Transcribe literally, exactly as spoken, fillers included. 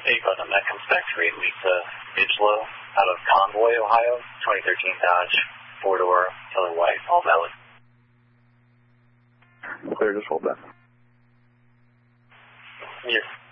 Hey, Glenn, that comes back to read Lisa Midgelow out of Convoy, Ohio, twenty thirteen Dodge, four-door, color white, all valid. Clear, just hold that. Yes.